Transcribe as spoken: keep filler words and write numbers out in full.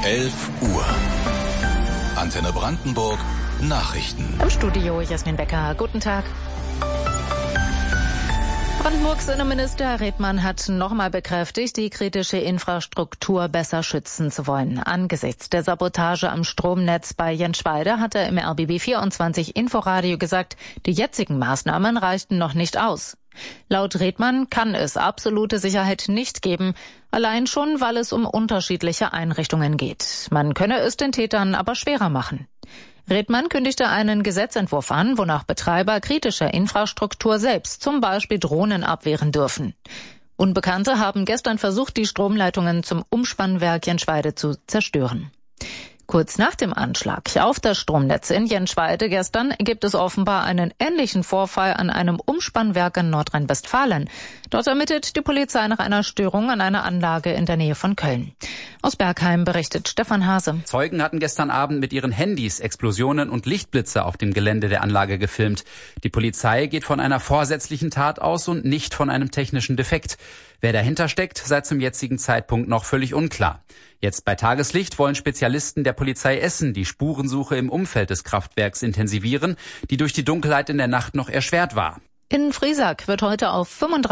elf Uhr. Antenne Brandenburg, Nachrichten. Im Studio Jasmin Becker. Guten Tag. Brandenburgs Innenminister Redmann hat nochmal bekräftigt, die kritische Infrastruktur besser schützen zu wollen. Angesichts der Sabotage am Stromnetz bei Jenschwalde hat er im R B B vierundzwanzig Inforadio gesagt, die jetzigen Maßnahmen reichten noch nicht aus. Laut Redmann kann es absolute Sicherheit nicht geben, allein schon, weil es um unterschiedliche Einrichtungen geht. Man könne es den Tätern aber schwerer machen. Redmann kündigte einen Gesetzentwurf an, wonach Betreiber kritischer Infrastruktur selbst zum Beispiel Drohnen abwehren dürfen. Unbekannte haben gestern versucht, die Stromleitungen zum Umspannwerk Jenschwalde zu zerstören. Kurz nach dem Anschlag auf das Stromnetz in Jenschwalde gestern gibt es offenbar einen ähnlichen Vorfall an einem Umspannwerk in Nordrhein-Westfalen. Dort ermittelt die Polizei nach einer Störung an einer Anlage in der Nähe von Köln. Aus Bergheim berichtet Stefan Hase. Zeugen hatten gestern Abend mit ihren Handys Explosionen und Lichtblitze auf dem Gelände der Anlage gefilmt. Die Polizei geht von einer vorsätzlichen Tat aus und nicht von einem technischen Defekt. Wer dahinter steckt, sei zum jetzigen Zeitpunkt noch völlig unklar. Jetzt bei Tageslicht wollen Spezialisten der Polizei Essen die Spurensuche im Umfeld des Kraftwerks intensivieren, die durch die Dunkelheit in der Nacht noch erschwert war. In Friesack wird heute auf fünfunddreißig